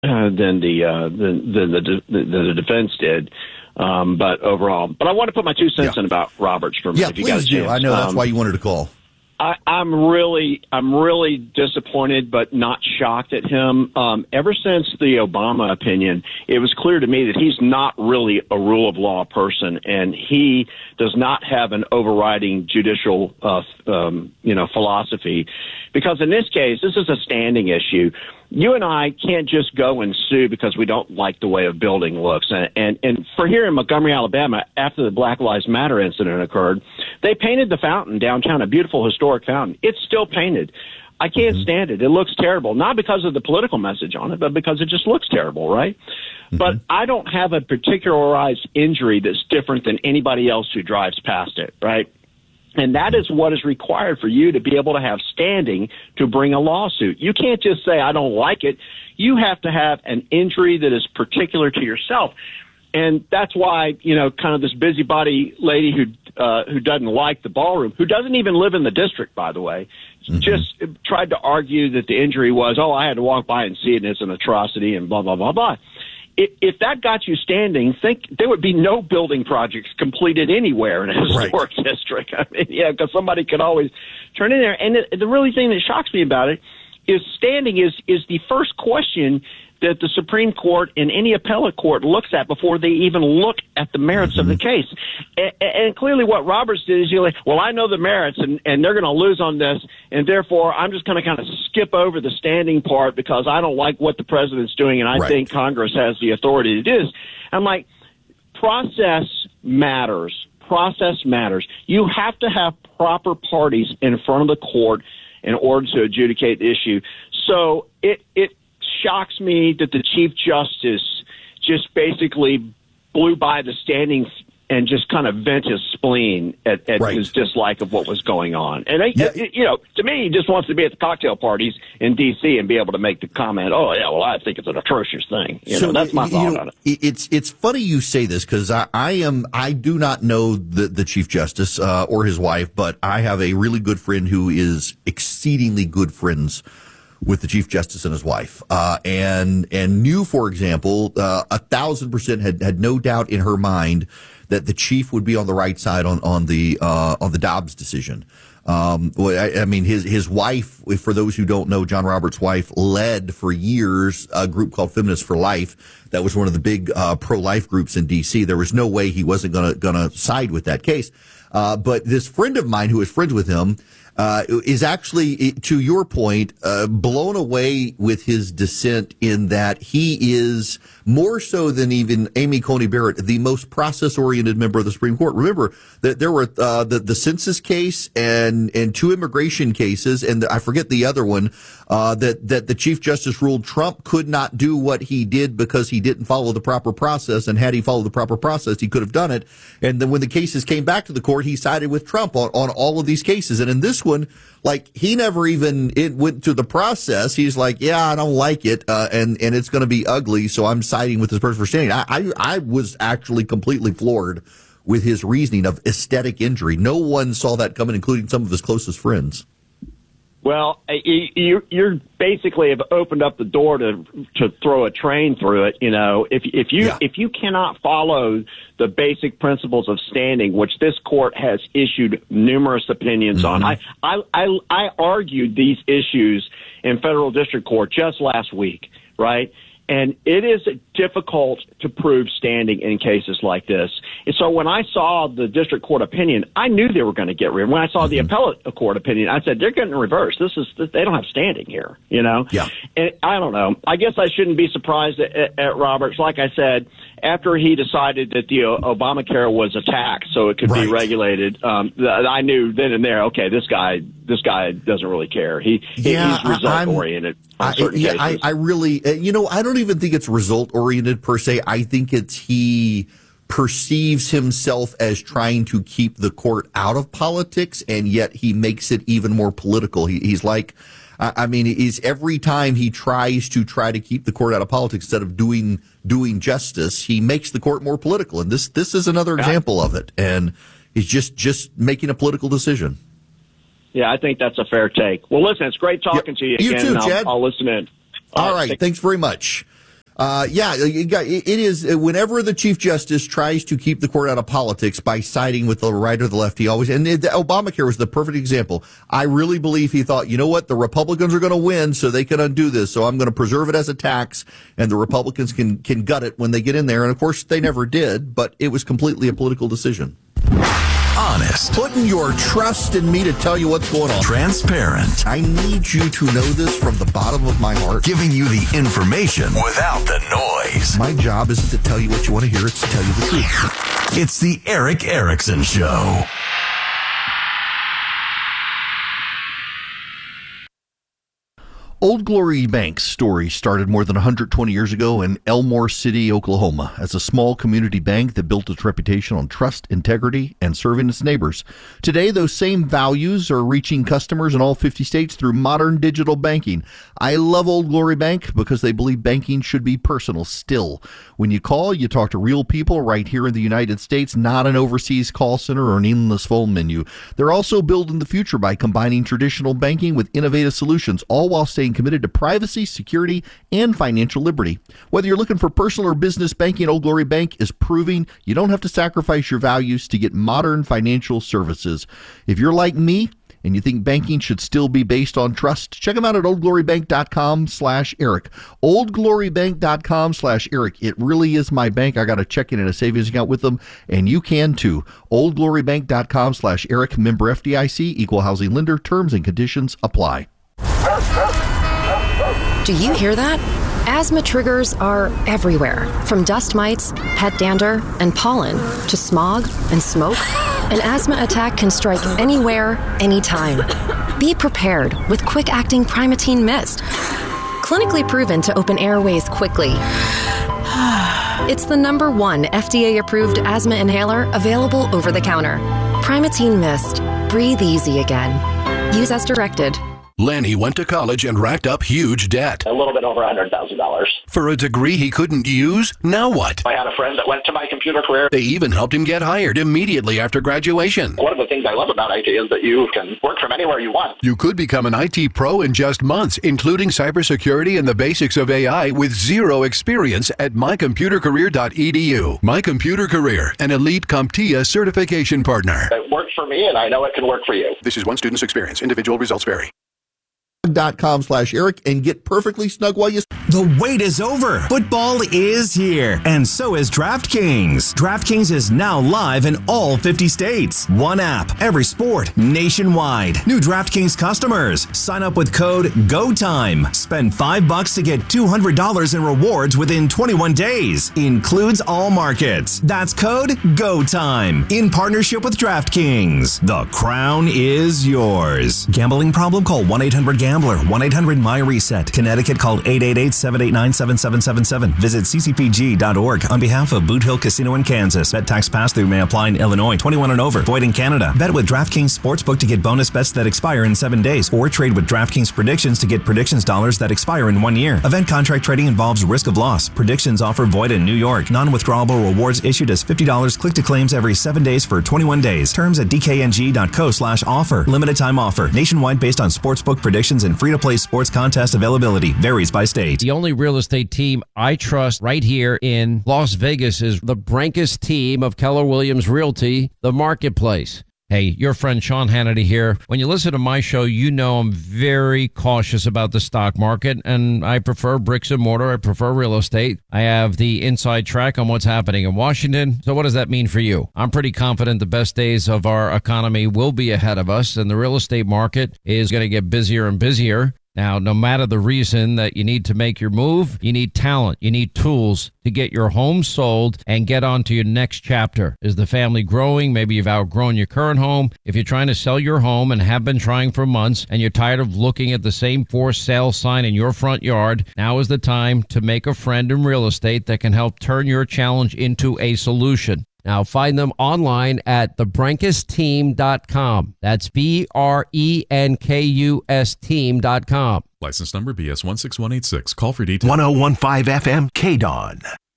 than the defense did. But overall, I want to put my 2 cents in about Roberts for a minute. Yeah, if you guys do. I know that's why you wanted to call. I'm really disappointed, but not shocked at him. Ever since the Obama opinion, it was clear to me that he's not really a rule of law person, and he does not have an overriding judicial, philosophy. Because in this case, this is a standing issue. You and I can't just go and sue because we don't like the way a building looks. And for here in Montgomery, Alabama, after the Black Lives Matter incident occurred, they painted the fountain downtown, a beautiful historic fountain. It's still painted. I can't stand it. It looks terrible, not because of the political message on it, but because it just looks terrible, right? Mm-hmm. But I don't have a particularized injury that's different than anybody else who drives past it, right? And that is what is required for you to be able to have standing to bring a lawsuit. You can't just say, I don't like it. You have to have an injury that is particular to yourself. And that's why, kind of this busybody lady who doesn't like the ballroom, who doesn't even live in the district, by the way, just tried to argue that the injury was, I had to walk by and see it, and it's an atrocity and blah, blah, blah, blah. If that got you standing, think there would be no building projects completed anywhere in a historic district. I mean, because somebody could always turn in there. And the really thing that shocks me about it is standing is the first question that the Supreme Court and any appellate court looks at before they even look at the merits of the case. And clearly what Roberts did is I know the merits and they're going to lose on this, and therefore I'm just going to kind of skip over the standing part because I don't like what the president's doing and I think Congress has the authority to do this. I'm like, process matters. Process matters. You have to have proper parties in front of the court in order to adjudicate the issue. So it shocks me that the Chief Justice just basically blew by the standings and just kind of vent his spleen at his dislike of what was going on. And, to me, he just wants to be at the cocktail parties in D.C. and be able to make the comment, I think it's an atrocious thing. That's my thought on it. It's funny you say this because I do not know the Chief Justice or his wife, but I have a really good friend who is exceedingly good friends with the Chief Justice and his wife, and knew, for example, 1,000% had no doubt in her mind that the chief would be on the right side on the Dobbs decision. I mean, his wife, for those who don't know, John Roberts' wife led for years a group called Feminists for Life. That was one of the big pro-life groups in D.C. There was no way he wasn't gonna side with that case. But this friend of mine who is friends with him is actually, to your point, blown away with his dissent in that he is, more so than even Amy Coney Barrett, the most process-oriented member of the Supreme Court. Remember that there were the census case and 2 immigration cases, and I forget the other one, that the Chief Justice ruled Trump could not do what he did because he didn't follow the proper process, and had he followed the proper process, he could have done it. And then when the cases came back to the court, he sided with Trump on all of these cases. And in this one, he never even went through the process. He's like, I don't like it, and it's going to be ugly, so I'm siding with this person for standing. I was actually completely floored with his reasoning of aesthetic injury. No one saw that coming, including some of his closest friends. Well, you're basically have opened up the door to throw a train through it. If you cannot follow the basic principles of standing, which this court has issued numerous opinions on, I argued these issues in federal district court just last week, right? And it is difficult to prove standing in cases like this. And so when I saw the district court opinion, I knew they were going to get reversed. When I saw the appellate court opinion, I said, they're getting reversed. They don't have standing here, Yeah. And I don't know. I guess I shouldn't be surprised at Roberts. Like I said, after he decided that the Obamacare was a tax so it could be regulated, I knew then and there, okay, this guy doesn't really care. He's result-oriented. I really, I don't even think it's result-oriented per se. I think it's he perceives himself as trying to keep the court out of politics, and yet he makes it even more political. He's like, he's every time he tries to keep the court out of politics instead of doing justice, he makes the court more political. And this is another example of it. And he's just making a political decision. Yeah, I think that's a fair take. Well, listen, it's great talking to you again. You too, Chad. I'll listen in. All right. Thanks very much. It is. Whenever the Chief Justice tries to keep the court out of politics by siding with the right or the left, he always, and Obamacare was the perfect example. I really believe he thought, you know what, the Republicans are going to win, so they can undo this. So I'm going to preserve it as a tax, and the Republicans can gut it when they get in there. And of course, they never did, but it was completely a political decision. Honest. Putting your trust in me to tell you what's going on. Transparent. I need you to know this from the bottom of my heart. Giving you the information without the noise. My job isn't to tell you what you want to hear, it's to tell you the truth. It's the Erick Erickson Show. Old Glory Bank's story started more than 120 years ago in Elmore City, Oklahoma, as a small community bank that built its reputation on trust, integrity, and serving its neighbors. Today, those same values are reaching customers in all 50 states through modern digital banking. I love Old Glory Bank because they believe banking should be personal still. When you call, you talk to real people right here in the United States, not an overseas call center or an endless phone menu. They're also building the future by combining traditional banking with innovative solutions, all while staying committed to privacy, security, and financial liberty. Whether you're looking for personal or business banking, Old Glory Bank is proving you don't have to sacrifice your values to get modern financial services. If you're like me and you think banking should still be based on trust, check them out at oldglorybank.com/Eric. oldglorybank.com/Eric. It really is my bank. I got a checking and a savings account with them, and you can too. oldglorybank.com/Eric. Member FDIC, equal housing lender. Terms and conditions apply. Do you hear that? Asthma triggers are everywhere, from dust mites, pet dander, and pollen, to smog and smoke. An asthma attack can strike anywhere, anytime. Be prepared with quick-acting Primatene Mist. Clinically proven to open airways quickly. It's the #1 FDA-approved asthma inhaler available over the counter. Primatene Mist. Breathe easy again. Use as directed. Lenny went to college and racked up huge debt. A little bit over $100,000. For a degree he couldn't use? Now what? I had a friend that went to My Computer Career. They even helped him get hired immediately after graduation. One of the things I love about IT is that you can work from anywhere you want. You could become an IT pro in just months, including cybersecurity and the basics of AI with zero experience at mycomputercareer.edu. My Computer Career, an elite CompTIA certification partner. It worked for me, and I know it can work for you. This is one student's experience. Individual results vary. .com/Eric and get perfectly snug while you... The wait is over. Football is here, and so is DraftKings. DraftKings is now live in all 50 states. One app, every sport, nationwide. New DraftKings customers, sign up with code GOTIME. Spend $5 to get $200 in rewards within 21 days. Includes all markets. That's code GOTIME. In partnership with DraftKings. The crown is yours. Gambling problem? Call 1-800-GAMBLER. 1-800-MY-RESET. Connecticut, call 888-789-7777. Visit ccpg.org. On behalf of Boot Hill Casino in Kansas. Bet tax pass-through may apply in Illinois. 21 and over. Void in Canada. Bet with DraftKings Sportsbook to get bonus bets that expire in 7 days. Or trade with DraftKings Predictions to get predictions dollars that expire in 1 year. Event contract trading involves risk of loss. Predictions offer void in New York. Non-withdrawable rewards issued as $50 click to claims every 7 days for 21 days. Terms at dkng.co/offer. Limited time offer. Nationwide based on sportsbook predictions and free-to-play sports contest availability. Varies by state. The only real estate team I trust right here in Las Vegas is the Brinkus team of Keller Williams Realty, the Marketplace. Hey, your friend Sean Hannity here. When you listen to my show, you know I'm very cautious about the stock market, and I prefer bricks and mortar. I prefer real estate. I have the inside track on what's happening in Washington. So what does that mean for you? I'm pretty confident the best days of our economy will be ahead of us, and the real estate market is going to get busier and busier. Now, no matter the reason that you need to make your move, you need talent, you need tools to get your home sold and get on to your next chapter. Is the family growing? Maybe you've outgrown your current home. If you're trying to sell your home and have been trying for months and you're tired of looking at the same for sale sign in your front yard, now is the time to make a friend in real estate that can help turn your challenge into a solution. Now, find them online at thebrinkusteam.com. That's BRENKUS team.com. License number BS 16186. Call for details. 1015 FM, KDON.